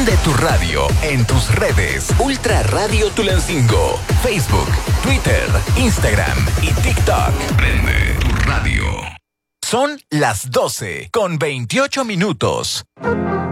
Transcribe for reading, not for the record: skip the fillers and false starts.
Prende tu radio en tus redes. Ultra Radio Tulancingo. Facebook, Twitter, Instagram y TikTok. Prende tu radio. Son las 12:28.